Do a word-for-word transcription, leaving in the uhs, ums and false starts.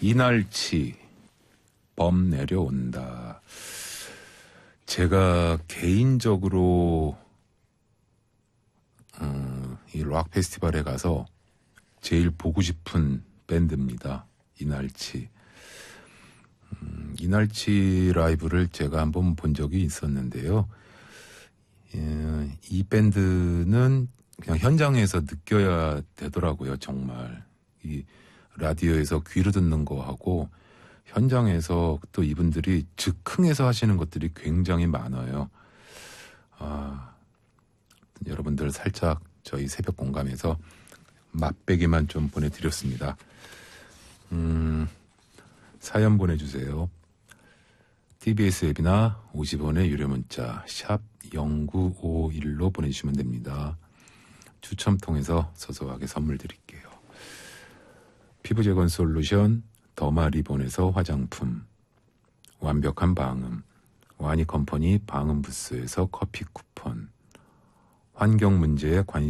이날치 범 내려온다. 제가 개인적으로 어, 이 락 페스티벌에 가서 제일 보고 싶은 밴드입니다. 이날치. 음, 이날치 라이브를 제가 한번 본 적이 있었는데요. 예, 이 밴드는 그냥 현장에서 느껴야 되더라고요. 정말 이 라디오에서 귀로 듣는 거하고 현장에서 또 이분들이 즉흥해서 하시는 것들이 굉장히 많아요. 아, 여러분들 살짝 저희 새벽 공감에서 맛배기만 좀 보내드렸습니다. 음, 사연 보내주세요. 티비에스 앱이나 오십 원의 유료 문자 샵 공구오일로 보내주시면 됩니다. 추첨 통해서 소소하게 선물 드릴게요. 피부 재건 솔루션 더마 리본에서 화장품, 완벽한 방음 와니 컴퍼니 방음 부스에서 커피 쿠폰, 환경 문제에 관심